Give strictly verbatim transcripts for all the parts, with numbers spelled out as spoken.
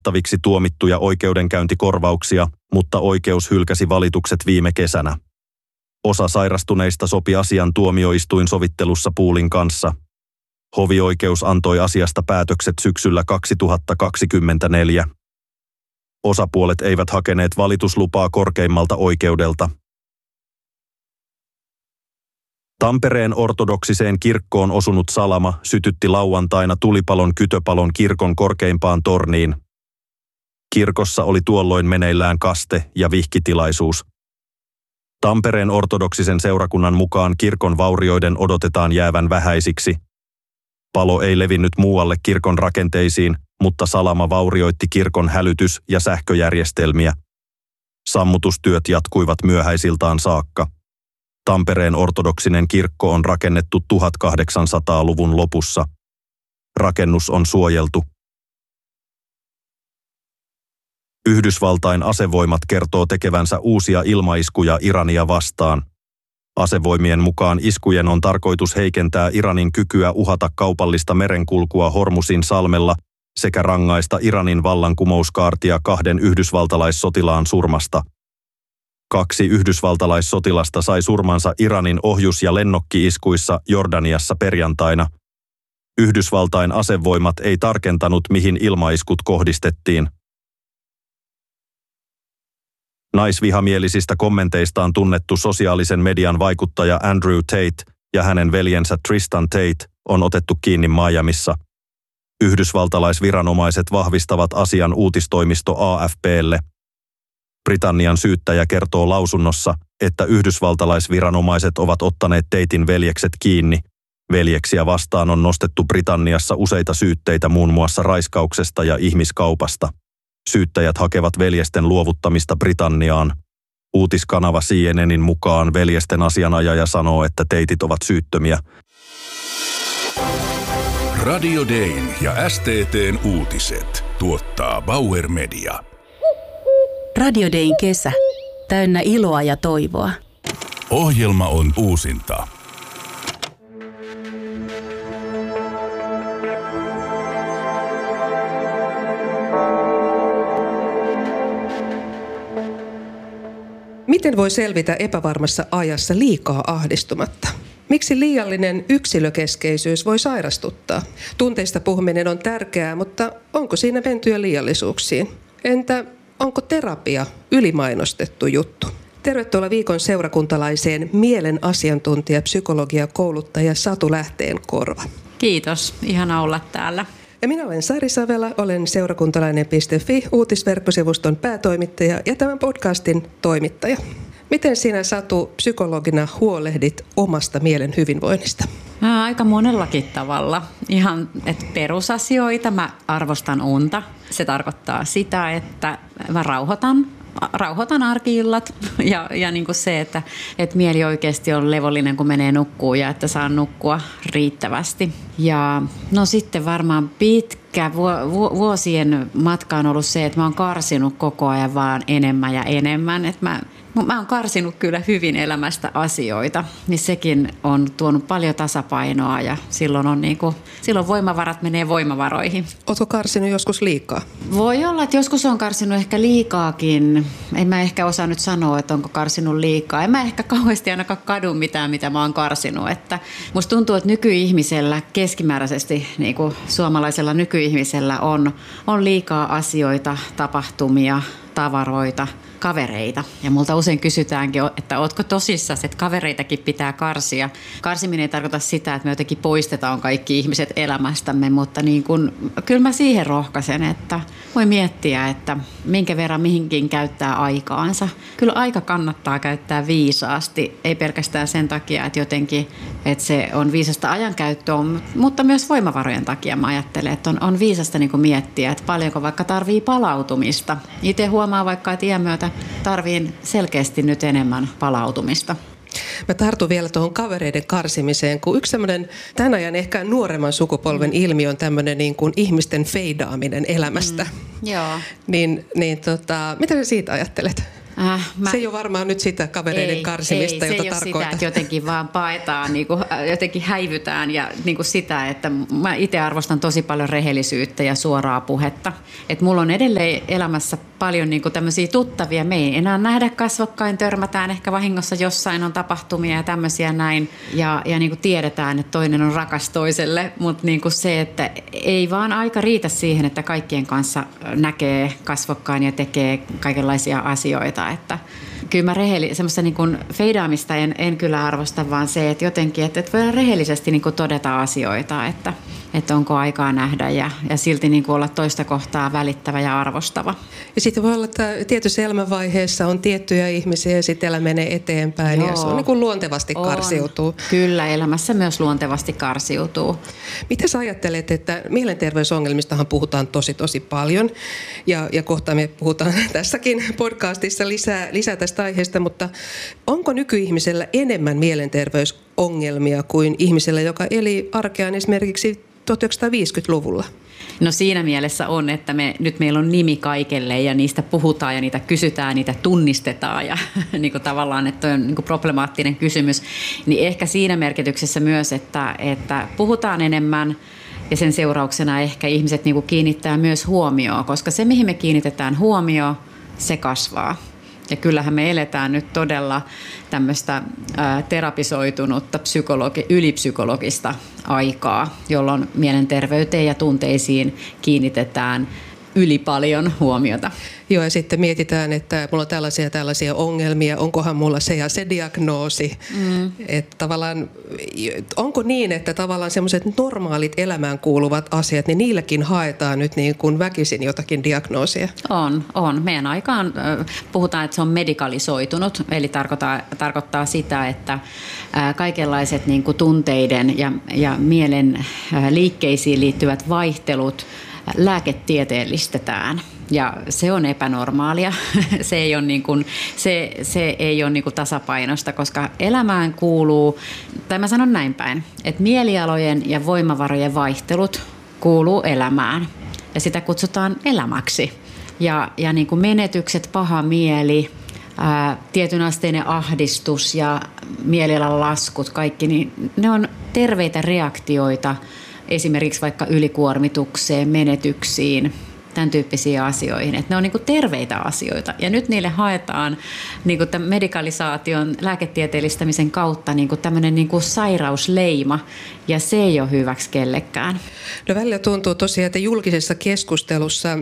maksettaviksi tuomittuja oikeudenkäyntikorvauksia, mutta oikeus hylkäsi valitukset viime kesänä. Osa sairastuneista sopi asian tuomioistuinsovittelussa Poolin kanssa. Hovioikeus antoi asiasta päätökset syksyllä kaksituhattakaksikymmentäneljä. Osapuolet eivät hakeneet valituslupaa korkeimmalta oikeudelta. Tampereen ortodoksiseen kirkkoon osunut salama sytytti lauantaina tulipalon Kytöpalon kirkon korkeimpaan torniin. Kirkossa oli tuolloin meneillään kaste- ja vihkitilaisuus. Tampereen ortodoksisen seurakunnan mukaan kirkon vaurioiden odotetaan jäävän vähäisiksi. Palo ei levinnyt muualle kirkon rakenteisiin, mutta salama vaurioitti kirkon hälytys- ja sähköjärjestelmiä. Sammutustyöt jatkuivat myöhäisiltaan saakka. Tampereen ortodoksinen kirkko on rakennettu tuhatkahdeksansataaluvun lopussa. Rakennus on suojeltu. Yhdysvaltain asevoimat kertoo tekevänsä uusia ilmaiskuja Irania vastaan. Asevoimien mukaan iskujen on tarkoitus heikentää Iranin kykyä uhata kaupallista merenkulkua Hormusin salmella sekä rangaista Iranin vallankumouskaartia kahden yhdysvaltalaissotilaan surmasta. Kaksi yhdysvaltalaissotilasta sai surmansa Iranin ohjus- ja lennokki-iskuissa Jordaniassa perjantaina. Yhdysvaltain asevoimat ei tarkentanut, mihin ilmaiskut kohdistettiin. Naisvihamielisistä kommenteistaan tunnettu sosiaalisen median vaikuttaja Andrew Tate ja hänen veljensä Tristan Tate on otettu kiinni Miamissa. Yhdysvaltalaisviranomaiset vahvistavat asian uutistoimisto A F P:lle. Britannian syyttäjä kertoo lausunnossa, että yhdysvaltalaisviranomaiset ovat ottaneet Taten veljekset kiinni. Veljeksiä vastaan on nostettu Britanniassa useita syytteitä muun muassa raiskauksesta ja ihmiskaupasta. Syyttäjät hakevat veljesten luovuttamista Britanniaan. Uutiskanava C N N:in mukaan veljesten asianajaja sanoo, että Teitit ovat syyttömiä. Radio Dayn ja S T T:n uutiset tuottaa Bauer Media. Radio Dayn kesä. Täynnä iloa ja toivoa. Ohjelma on uusinta. Miten voi selvitä epävarmassa ajassa liikaa ahdistumatta? Miksi liiallinen yksilökeskeisyys voi sairastuttaa? Tunteista puhuminen on tärkeää, mutta onko siinä mentyä liiallisuuksiin? Entä onko terapia ylimainostettu juttu? Tervetuloa viikon seurakuntalaiseen mielen asiantuntija, psykologia, kouluttaja Satu Lähteenkorva. Kiitos, ihana olla täällä. Ja minä olen Sari Savela, olen seurakuntalainen piste fi uutisverkkosivuston päätoimittaja ja tämän podcastin toimittaja. Miten sinä, Satu, psykologina huolehdit omasta mielen hyvinvoinnista? Mä aika monellakin tavalla. Ihan että perusasioita. Mä arvostan unta. Se tarkoittaa sitä, että mä rauhoitan. Rauhoitan arki-illat ja, ja niin kuin se, että, että mieli oikeasti on levollinen, kun menee nukkuun ja että saa nukkua riittävästi. Ja no sitten varmaan pitkä vuosien matka on ollut se, että mä oon karsinut koko ajan vaan enemmän ja enemmän. Että mä, mä oon karsinut kyllä hyvin elämästä asioita, niin sekin on tuonut paljon tasapainoa ja silloin, on niin kuin, silloin voimavarat menee voimavaroihin. Ootko karsinut joskus liikaa? Voi olla, että joskus on karsinut ehkä liikaakin. En mä ehkä osaa nyt sanoa, että onko karsinut liikaa. En mä ehkä kauheasti ainakaan kadu mitään, mitä mä oon karsinut. Että musta tuntuu, että nykyihmisellä keskimääräisesti, niin kuin suomalaisella nykyihmisellä on, on liikaa asioita, tapahtumia, tavaroita, kavereita. Ja multa usein kysytäänkin, että ootko tosissaan, että kavereitakin pitää karsia. Karsiminen ei tarkoita sitä, että me jotenkin poistetaan kaikki ihmiset elämästämme, mutta niin kun, kyllä mä siihen rohkaisen, että voi miettiä, että minkä verran mihinkin käyttää aikaansa. Kyllä aika kannattaa käyttää viisaasti, ei pelkästään sen takia, että jotenkin että se on viisasta ajankäyttöä, mutta myös voimavarojen takia mä ajattelen, että on, on viisasta niin kuin miettiä, että paljonko vaikka tarvii palautumista. Itse huomaa vaikka, että iän myötä tarviin selkeästi nyt enemmän palautumista. Mä tartun vielä tuohon kavereiden karsimiseen, kun yksi semmoinen tämän ajan ehkä nuoremman sukupolven ilmiö on tämmöinen niin kuin ihmisten feidaaminen elämästä. Mm, joo. Niin, niin tota, mitä sä siitä ajattelet? Äh, mä... Se ei ole varmaan nyt sitä kavereiden ei, karsimista, ei, jota se ei tarkoitan. Sitä, että jotenkin vaan paetaan, niin kuin, jotenkin häivytään ja niin kuin sitä, että mä itse arvostan tosi paljon rehellisyyttä ja suoraa puhetta. Että mulla on edelleen elämässä paljon niin kuin tämmöisiä tuttavia. Me ei enää nähdä kasvokkain, törmätään ehkä vahingossa jossain on tapahtumia ja tämmöisiä näin. Ja, ja niin kuin tiedetään, että toinen on rakas toiselle, mutta niin kuin se, että ei vaan aika riitä siihen, että kaikkien kanssa näkee kasvokkain ja tekee kaikenlaisia asioita. Että kyllä mä rehelli, semmoista niin kuin feidaamista en, en kyllä arvosta, vaan se, että jotenkin, että, että voidaan rehellisesti niin kuin todeta asioita, että, että onko aikaa nähdä ja, ja silti niin kuin olla toista kohtaa välittävä ja arvostava. Ja sitten voi olla, että tietyssä elämänvaiheessa on tiettyjä ihmisiä ja sitten elämä menee eteenpäin. Joo. Ja se on niin kuin luontevasti on. karsiutuu. Kyllä, elämässä myös luontevasti karsiutuu. Miten sä ajattelet, että mielenterveysongelmistahan puhutaan tosi tosi paljon ja, ja kohta me puhutaan tässäkin podcastissa lisää, lisää tästä aiheesta, mutta onko nykyihmisellä enemmän mielenterveysongelmia kuin ihmisellä, joka eli arkeaan esimerkiksi tuhatyhdeksänsataaviisikymmentäluvulla? No siinä mielessä on, että me, nyt meillä on nimi kaikelle ja niistä puhutaan ja niitä kysytään, niitä tunnistetaan ja niin kuin tavallaan, että on niin kuin problemaattinen kysymys. Niin ehkä siinä merkityksessä myös, että, että puhutaan enemmän ja sen seurauksena ehkä ihmiset niin kuin kiinnittää myös huomioon, koska se mihin me kiinnitetään huomioon, se kasvaa. Ja kyllähän me eletään nyt todella tämmöistä ää, terapisoitunutta psykologi- ylipsykologista aikaa, jolloin mielenterveyteen ja tunteisiin kiinnitetään yli paljon huomiota. Joo, ja sitten mietitään, että mulla on tällaisia tällaisia ongelmia, onkohan mulla se ja se diagnoosi. Mm. Että tavallaan, onko niin, että tavallaan semmoiset normaalit elämään kuuluvat asiat, niin niilläkin haetaan nyt niin kuin väkisin jotakin diagnoosia? On, on. Meidän aikaan puhutaan, että se on medikalisoitunut, eli tarkoittaa, tarkoittaa sitä, että kaikenlaiset niin kuin tunteiden ja, ja mielen liikkeisiin liittyvät vaihtelut lääketieteellistetään. Ja se on epänormaalia. Se ei ole, niin kuin, se, se ei ole niin kuin tasapainosta, koska elämään kuuluu, tai mä sanon näin päin, että mielialojen ja voimavarojen vaihtelut kuuluu elämään. Ja sitä kutsutaan elämäksi. Ja, ja niin kuin menetykset, paha mieli, ää, tietynasteinen ahdistus ja mielialan laskut, kaikki, niin ne on terveitä reaktioita esimerkiksi vaikka ylikuormitukseen, menetyksiin, tämän tyyppisiin asioihin. Että ne on niin kuin terveitä asioita. Ja nyt niille haetaan niin kuin tämän medikalisaation, lääketieteellistämisen kautta niin kuin tämmöinen niin kuin sairausleima, ja se ei ole hyväksi kellekään. No välillä tuntuu tosiaan, että julkisessa keskustelussa,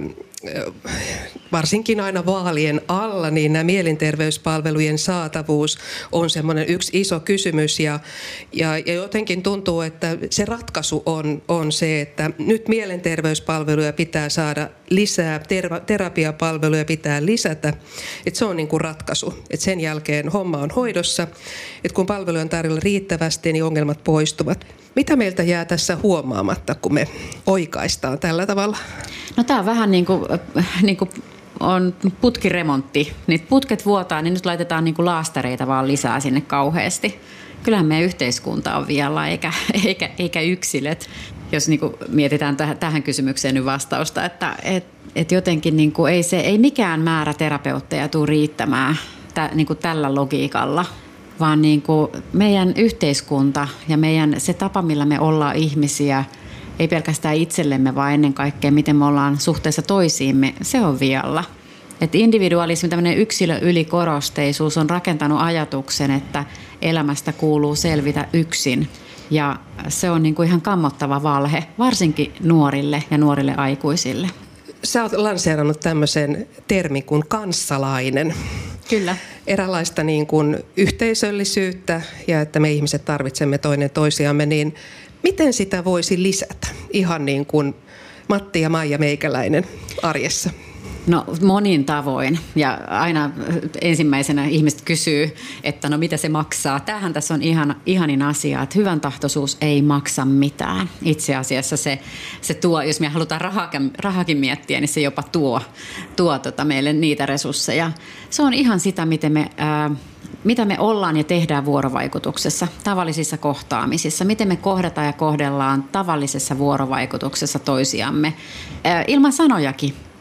varsinkin aina vaalien alla, niin nämä mielenterveyspalvelujen saatavuus on semmoinen yksi iso kysymys. Ja, ja, ja jotenkin tuntuu, että se ratkaisu on, on se, että nyt mielenterveyspalveluja pitää saada lisää, ter- terapiapalveluja pitää lisätä. Että se on niin kuin ratkaisu. Että sen jälkeen homma on hoidossa. Että kun palveluja on tarjolla riittävästi, niin ongelmat poistuvat. Mitä meiltä jää tässä huomaamatta, kun me oikaistaan tällä tavalla? No tämä on vähän niin kuin, niin kuin on putkiremontti. Niitä putket vuotaa, niin nyt laitetaan niin kuin laastareita vaan lisää sinne kauheasti. Kyllähän meidän yhteiskunta on vielä, eikä, eikä, eikä yksilöt. Jos niin kuin mietitään täh, tähän kysymykseen nyt vastausta, että et, et jotenkin niin kuin ei, se, ei mikään määrä terapeutteja tule riittämään tä, niin kuin tällä logiikalla. Vaan niin kuin meidän yhteiskunta ja meidän se tapa, millä me ollaan ihmisiä, ei pelkästään itsellemme, vaan ennen kaikkea, miten me ollaan suhteessa toisiimme, se on vialla. Että individualismi, tämmöinen yksilö ylikorosteisuus on rakentanut ajatuksen, että elämästä kuuluu selvitä yksin. Ja se on niin kuin ihan kammottava valhe, varsinkin nuorille ja nuorille aikuisille. Sä oot lanseerannut tämmöisen termin kuin kanssalainen. Kyllä. Eräänlaista niin kuin yhteisöllisyyttä ja että me ihmiset tarvitsemme toinen toisiamme, niin miten sitä voisi lisätä ihan niin kuin Matti ja Maija Meikäläinen arjessa? No monin tavoin, ja aina ensimmäisenä ihmiset kysyy, että no mitä se maksaa. Tämähän tässä on ihan, ihanin asia, että hyvän tahtoisuus ei maksa mitään. Itse asiassa se, se tuo, jos me halutaan rahakin, rahakin miettiä, niin se jopa tuo, tuo tota meille niitä resursseja. Se on ihan sitä, miten me, ää, mitä me ollaan ja tehdään vuorovaikutuksessa, tavallisissa kohtaamisissa. Miten me kohdataan ja kohdellaan tavallisessa vuorovaikutuksessa toisiamme, ää, ilman sanojakin.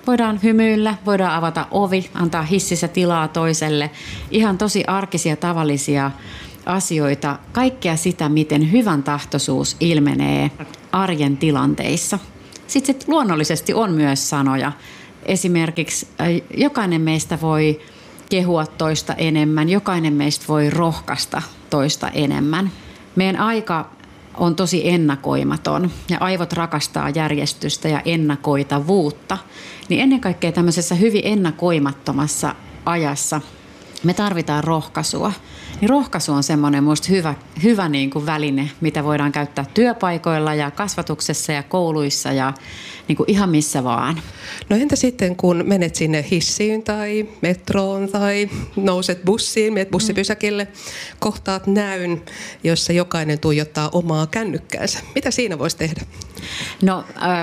Voidaan hymyillä, voidaan avata ovi, antaa hississä tilaa toiselle. Ihan tosi arkisia, tavallisia asioita. Kaikkea sitä, miten hyvän tahtoisuus ilmenee arjen tilanteissa. Sitten sit luonnollisesti on myös sanoja. Esimerkiksi jokainen meistä voi kehua toista enemmän, jokainen meistä voi rohkaista toista enemmän. Meidän aika on tosi ennakoimaton ja aivot rakastaa järjestystä ja ennakoitavuutta. Niin ennen kaikkea tämmöisessä hyvin ennakoimattomassa ajassa me tarvitaan rohkaisua. Niin rohkaisu on semmoinen musta hyvä, hyvä niin kuin väline, mitä voidaan käyttää työpaikoilla ja kasvatuksessa ja kouluissa ja niin kuin ihan missä vaan. No entä sitten, kun menet sinne hissiin tai metroon tai nouset bussiin, menet bussipysäkille, kohtaat näyn, jossa jokainen tuijottaa omaa kännykkäänsä. Mitä siinä voisi tehdä? No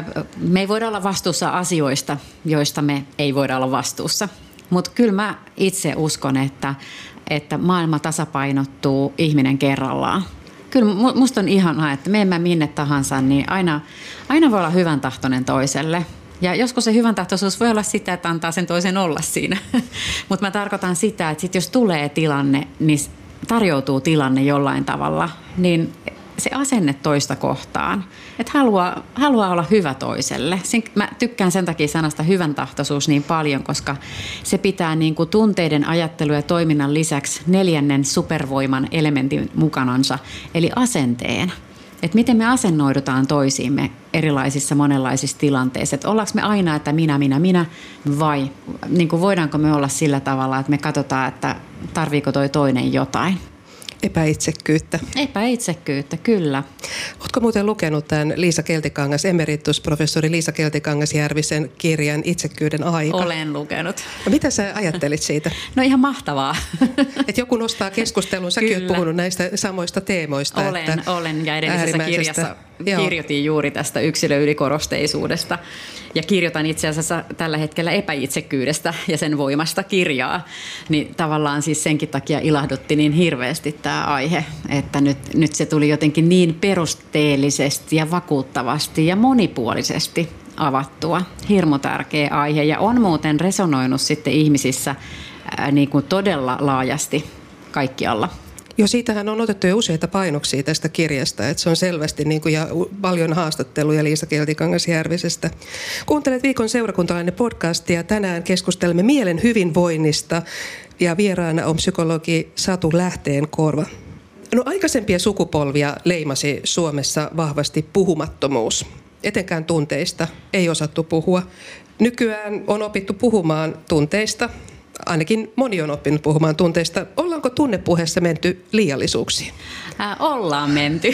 me ei voida olla vastuussa asioista, joista me ei voida olla vastuussa. Mutta kyllä mä itse uskon, että, että maailma tasapainottuu ihminen kerrallaan. Kyllä musta on ihanaa, että menemme minne tahansa, niin aina, aina voi olla hyvän tahtoinen toiselle. Ja joskus se hyvän tahtoisuus voi olla sitä, että antaa sen toisen olla siinä. Mutta mä tarkoitan sitä, että sit jos tulee tilanne, niin tarjoutuu tilanne jollain tavalla, niin se asenne toista kohtaan, että haluaa, haluaa olla hyvä toiselle. Mä tykkään sen takia sanasta hyvän tahtoisuus niin paljon, koska se pitää niin kuin tunteiden, ajattelu ja toiminnan lisäksi neljännen supervoiman elementin mukanansa, eli asenteen. Että miten me asennoidutaan toisiimme erilaisissa monenlaisissa tilanteissa. Että ollaanko me aina, että minä, minä, minä vai niin kuin voidaanko me olla sillä tavalla, että me katsotaan, että tarviiko toi toinen jotain. Epäitsekkyyttä. Epäitsekkyyttä, kyllä. Oletko muuten lukenut tämän Liisa Keltikangas, emeritusprofessori Liisa Keltikangas-Järvisen kirjan Itsekkyyden aika? Olen lukenut. No, mitä sä ajattelit siitä? No ihan mahtavaa. Että joku nostaa keskustelun. Säkin olet puhunut näistä samoista teemoista. Olen, että olen ja edellisessä kirjassa kirjoitin juuri tästä yksilöylikorosteisuudesta. Ja kirjoitan itse asiassa tällä hetkellä epäitsekkyydestä ja sen voimasta kirjaa. Niin tavallaan siis senkin takia ilahdutti niin hirveästi tämä aihe, että nyt, nyt se tuli jotenkin niin perusteellisesti ja vakuuttavasti ja monipuolisesti avattua. Hirmu tärkeä aihe ja on muuten resonoinut sitten ihmisissä ää, niin kuin todella laajasti kaikkialla. Jo siitähän on otettu jo useita painoksia tästä kirjasta, että se on selvästi niin kuin, ja paljon haastatteluja Liisa Keltikangas-Järvisestä. Kuuntelet Viikon seurakuntalainen podcastia. Tänään keskustelemme mielen hyvinvoinnista ja vieraana on psykologi Satu Lähteenkorva. No, aikaisempia sukupolvia leimasi Suomessa vahvasti puhumattomuus. Etenkään tunteista ei osattu puhua. Nykyään on opittu puhumaan tunteista. Ainakin moni on oppinut puhumaan tunteista. Ollaanko tunnepuheessa menty liiallisuuksiin? Äh, ollaan menty.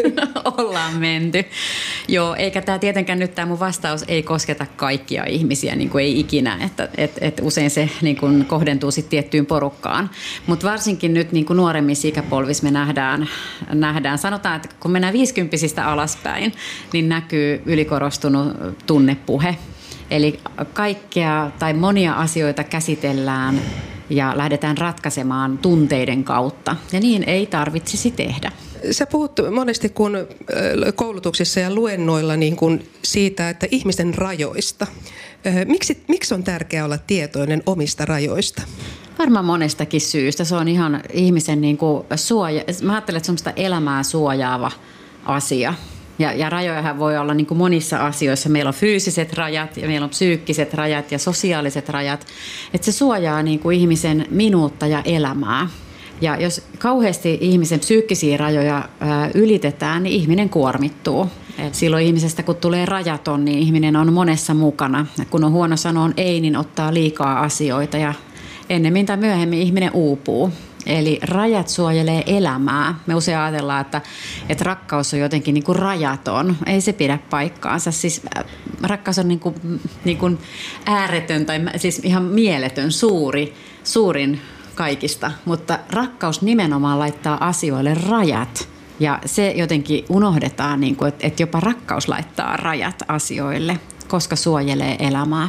ollaan menty. Joo, eikä tämä tietenkään nyt tämä mun vastaus ei kosketa kaikkia ihmisiä, niin kuin ei ikinä. Että et, et usein se niin kuin kohdentuu sitten tiettyyn porukkaan. Mutta varsinkin nyt niin kuin nuoremmissa ikäpolvissa me nähdään, nähdään, sanotaan, että kun mennään viisikymppisistä alaspäin, niin näkyy ylikorostunut tunnepuhe. Eli kaikkea tai monia asioita käsitellään ja lähdetään ratkaisemaan tunteiden kautta. Ja niin ei tarvitsisi tehdä. Sä puhut monesti kun koulutuksissa ja luennoilla niin kuin siitä, että ihmisten rajoista. Miksi, miksi on tärkeää olla tietoinen omista rajoista? Varmaan monestakin syystä. Se on ihan ihmisen niin kuin suoja. Mä ajattelen, että semmoista elämää suojaava asia. Ja, ja rajojahan voi olla niin kuin monissa asioissa. Meillä on fyysiset rajat ja meillä on psyykkiset rajat ja sosiaaliset rajat. Että se suojaa niin kuin ihmisen minuutta ja elämää. Ja jos kauheasti ihmisen psyykkisiä rajoja ää, ylitetään, niin ihminen kuormittuu. Et silloin ihmisestä, kun tulee rajaton, niin ihminen on monessa mukana. Ja kun on huono sanoa ei, niin ottaa liikaa asioita ja ennemmin tai myöhemmin ihminen uupuu. Eli rajat suojelee elämää. Me usein ajatellaan, että, että rakkaus on jotenkin niin kuin rajaton. Ei se pidä paikkaansa. Siis rakkaus on niin kuin, niin kuin ääretön tai siis ihan mieletön, suuri, suurin kaikista. Mutta rakkaus nimenomaan laittaa asioille rajat. Ja se jotenkin unohdetaan, niin kuin, että jopa rakkaus laittaa rajat asioille, koska suojelee elämää.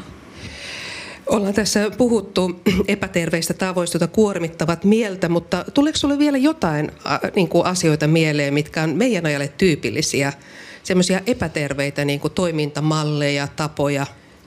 Ollaan tässä puhuttu epäterveistä tavoista, jotka kuormittavat mieltä, mutta tuleeko sinulle vielä jotain niin kuin asioita mieleen, mitkä on meidän ajalle tyypillisiä, semmoisia epäterveitä niin kuin toimintamalleja, tapoja,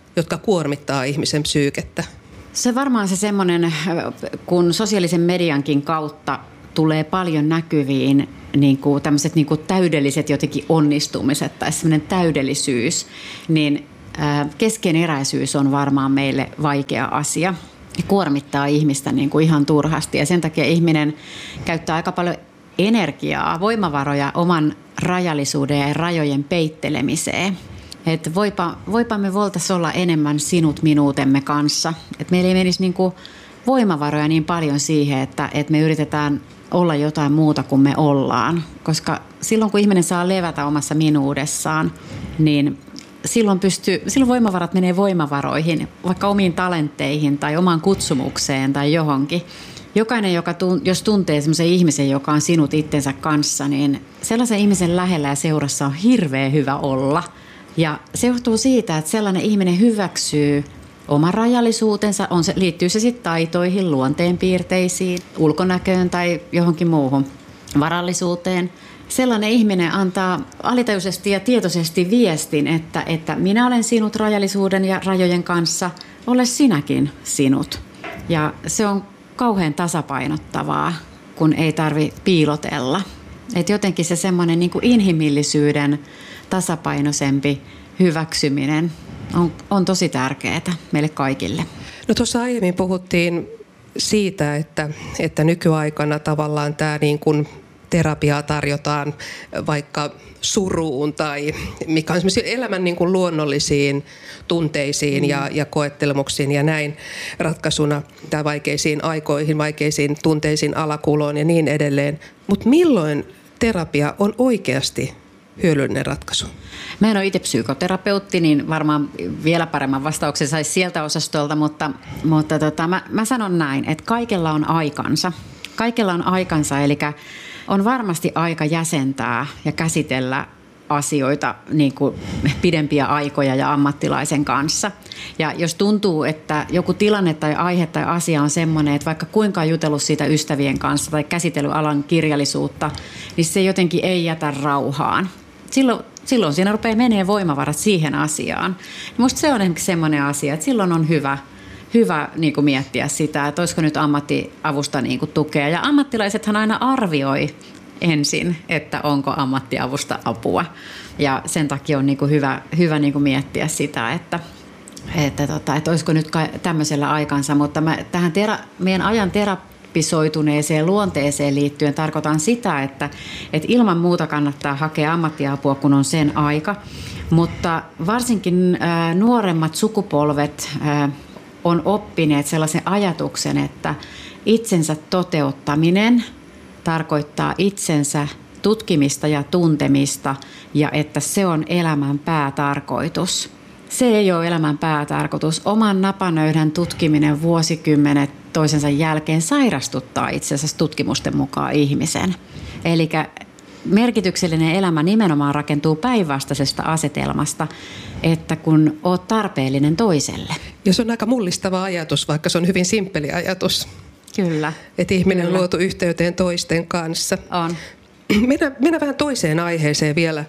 jotka kuormittaa ihmisen psyykettä? Se varmaan se semmoinen, kun sosiaalisen mediankin kautta tulee paljon näkyviin niin kuin tämmöiset niin kuin täydelliset jotenkin onnistumiset tai semmoinen täydellisyys, niin keskeneräisyys on varmaan meille vaikea asia. Kuormittaa ihmistä niin kuin ihan turhasti ja sen takia ihminen käyttää aika paljon energiaa, voimavaroja oman rajallisuuden ja rajojen peittelemiseen. Että voipa, voipa me voitaisiin olla enemmän sinut minuutemme kanssa. Että meillä ei menisi niin kuin voimavaroja niin paljon siihen, että, että me yritetään olla jotain muuta kuin me ollaan. Koska silloin kun ihminen saa levätä omassa minuudessaan, niin silloin, pystyy, silloin voimavarat menee voimavaroihin, vaikka omiin talentteihin tai omaan kutsumukseen tai johonkin. Jokainen, joka tunt, jos tuntee sellaisen ihmisen, joka on sinut itsensä kanssa, niin sellaisen ihmisen lähellä ja seurassa on hirveän hyvä olla. Ja se johtuu siitä, että sellainen ihminen hyväksyy oman rajallisuutensa, on se, liittyy se sitten taitoihin, luonteenpiirteisiin, ulkonäköön tai johonkin muuhun varallisuuteen. Sellainen ihminen antaa alitajuisesti ja tietoisesti viestin, että, että minä olen sinut rajallisuuden ja rajojen kanssa, ole sinäkin sinut. Ja se on kauhean tasapainottavaa, kun ei tarvitse piilotella. Et jotenkin se semmoinen niin kuin inhimillisyyden tasapainoisempi hyväksyminen on, on tosi tärkeää meille kaikille. No tuossa aiemmin puhuttiin siitä, että, että nykyaikana tavallaan tämä niin kuin terapiaa tarjotaan vaikka suruun tai mikä on elämän niin kuin luonnollisiin tunteisiin ja, ja koettelemuksiin ja näin ratkaisuna tai vaikeisiin aikoihin, vaikeisiin tunteisiin, alakuloon ja niin edelleen. Mutta milloin terapia on oikeasti hyödyllinen ratkaisu? Mä en ole itse psykoterapeutti, niin varmaan vielä paremman vastauksen saisi sieltä osastolta, mutta, mutta tota, mä, mä sanon näin, että kaikella on aikansa. Kaikella on aikansa, eli on varmasti aika jäsentää ja käsitellä asioita niin kuin pidempiä aikoja ja ammattilaisen kanssa. Ja jos tuntuu, että joku tilanne tai aihe tai asia on semmoinen, että vaikka kuinka on jutellut siitä ystävien kanssa tai käsitellyt alan kirjallisuutta, niin se jotenkin ei jätä rauhaan. Silloin, silloin siinä rupeaa menee voimavarat siihen asiaan. Minusta se on esimerkiksi semmoinen asia, että silloin on hyvä, hyvä niin kuin miettiä sitä, että olisiko nyt ammattiavusta niin kuin tukea. Ja ammattilaisethan aina arvioi ensin, että onko ammattiavusta apua. Ja sen takia on niin kuin hyvä, hyvä niin kuin miettiä sitä, että, että, tota, että olisiko nyt tämmöisellä aikansa. Mutta mä, tähän tera, meidän ajan terapisoituneeseen luonteeseen liittyen tarkoitan sitä, että, että ilman muuta kannattaa hakea ammattiapua, kun on sen aika. Mutta varsinkin äh, nuoremmat sukupolvet äh, on oppineet sellaisen ajatuksen, että itsensä toteuttaminen tarkoittaa itsensä tutkimista ja tuntemista ja että se on elämän päätarkoitus. Se ei ole elämän päätarkoitus. Oman napanöydän tutkiminen vuosikymmenet toisensa jälkeen sairastuttaa itse asiassa tutkimusten mukaan ihmisen. Eli merkityksellinen elämä nimenomaan rakentuu päinvastaisesta asetelmasta, että kun olet tarpeellinen toiselle. Ja se on aika mullistava ajatus, vaikka se on hyvin simppeli ajatus. Kyllä. Että ihminen Kyllä. on luotu yhteyteen toisten kanssa. On. Mennään, mennään vähän toiseen aiheeseen vielä.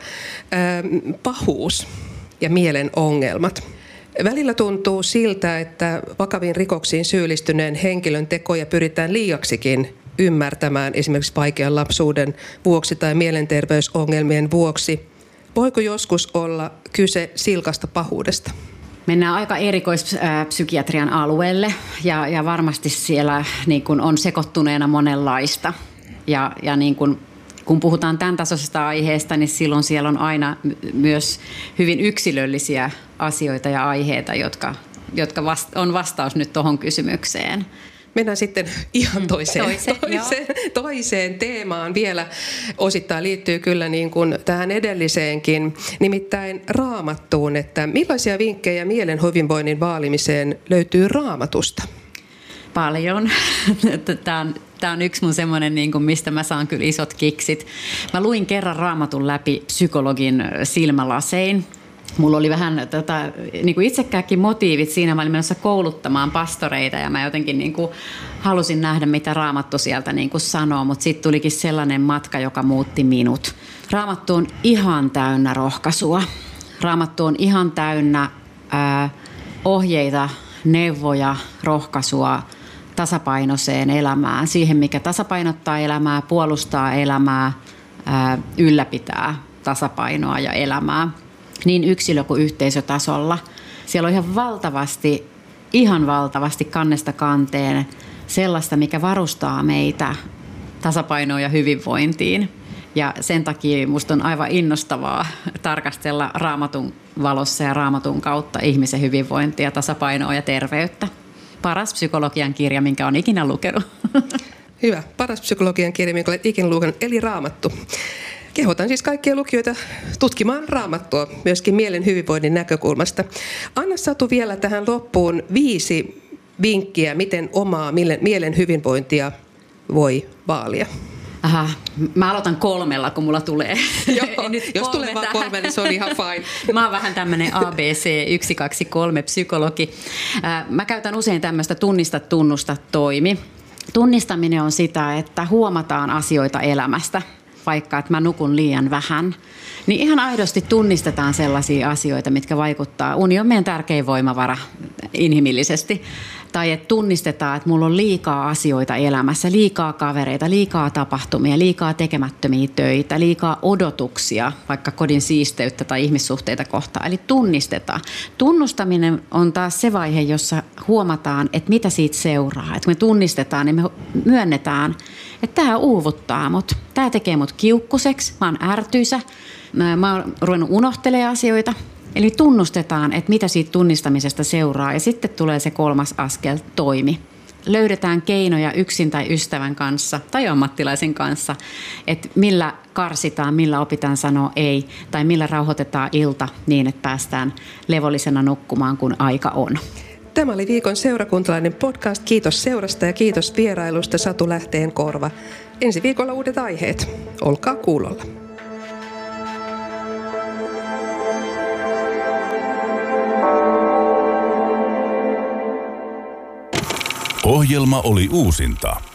Ähm, pahuus ja mielen ongelmat. Välillä tuntuu siltä, että vakaviin rikoksiin syyllistyneen henkilön tekoja pyritään liiaksikin ymmärtämään esimerkiksi vaikean lapsuuden vuoksi tai mielenterveysongelmien vuoksi. Voiko joskus olla kyse silkasta pahuudesta? Mennään aika erikoispsykiatrian alueelle ja, ja varmasti siellä niin kun on sekoittuneena monenlaista. Ja, ja niin kun, kun puhutaan tämän tasoisesta aiheesta, niin silloin siellä on aina myös hyvin yksilöllisiä asioita ja aiheita, jotka, jotka vast, on vastaus nyt tuohon kysymykseen. Mennään sitten ihan toiseen, Toise, toiseen, toiseen teemaan vielä. Osittain liittyy kyllä niin kuin tähän edelliseenkin, nimittäin Raamattuun, että millaisia vinkkejä mielen hyvinvoinnin vaalimiseen löytyy Raamatusta? Paljon. Tämä on, tämä on yksi mun semmoinen, niin kuin, mistä mä saan kyllä isot kiksit. Mä luin kerran Raamatun läpi psykologin silmälasein. Mulla oli vähän tota, niin kuin itsekääkin motiivit siinä. Mä olin menossa kouluttamaan pastoreita ja mä jotenkin niin kuin halusin nähdä, mitä Raamattu sieltä niin kuin sanoo, mutta sitten tulikin sellainen matka, joka muutti minut. Raamattu on ihan täynnä rohkaisua. Raamattu on ihan täynnä ää, ohjeita, neuvoja, rohkaisua tasapainoiseen elämään, siihen mikä tasapainottaa elämää, puolustaa elämää, ää, ylläpitää tasapainoa ja elämää niin yksilö- kuin yhteisötasolla. Siellä on ihan valtavasti, ihan valtavasti kannesta kanteen sellaista, mikä varustaa meitä tasapainoon ja hyvinvointiin. Ja sen takia musta on aivan innostavaa tarkastella Raamatun valossa ja Raamatun kautta ihmisen hyvinvointia, tasapainoa ja terveyttä. Paras psykologian kirja, minkä olen ikinä lukenut. Hyvä. Paras psykologian kirja, minkä olet ikinä lukenut, eli Raamattu. Kehotan siis kaikkia lukijoita tutkimaan Raamattua myöskin mielen hyvinvoinnin näkökulmasta. Anna Satu vielä tähän loppuun viisi vinkkiä, miten omaa mielen hyvinvointia voi vaalia. Aha, mä aloitan kolmella, kun mulla tulee. Joo, jos tulee vaan kolme, niin se on ihan fine. Mä oon vähän tämmönen A B C yksi kaksi kolme psykologi. Mä käytän usein tämmöistä tunnista, tunnusta, toimi. Tunnistaminen on sitä, että huomataan asioita elämästä, vaikka että mä nukun liian vähän. Niin ihan aidosti tunnistetaan sellaisia asioita, mitkä vaikuttaa. Uni on meidän tärkein voimavara inhimillisesti. Tai että tunnistetaan, että mulla on liikaa asioita elämässä, liikaa kavereita, liikaa tapahtumia, liikaa tekemättömiä töitä, liikaa odotuksia, vaikka kodin siisteyttä tai ihmissuhteita kohtaan. Eli tunnistetaan. Tunnustaminen on taas se vaihe, jossa huomataan, että mitä siitä seuraa. Että kun me tunnistetaan, niin me myönnetään, että tämä uuvuttaa mut. Tämä tekee mut kiukkuseksi, mä oon ärtyisä, mä oon ruvennut unohtelemaan asioita. Eli tunnustetaan, että mitä siitä tunnistamisesta seuraa ja sitten tulee se kolmas askel, toimi. Löydetään keinoja yksin tai ystävän kanssa tai ammattilaisen kanssa, että millä karsitaan, millä opitaan sanoa ei tai millä rauhoitetaan ilta niin, että päästään levollisena nukkumaan, kun aika on. Tämä oli viikon seurakuntalainen podcast. Kiitos seurasta ja kiitos vierailusta Satu Lähteenkorva. Ensi viikolla uudet aiheet. Olkaa kuulolla. Ohjelma oli uusinta.